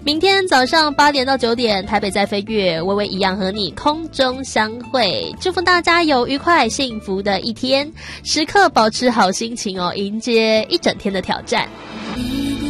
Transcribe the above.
明天早上8点到9点，台北在飞跃，微微一样和你空中相会。祝福大家有愉快幸福的一天，时刻保持好心情哦，迎接一整天的挑战。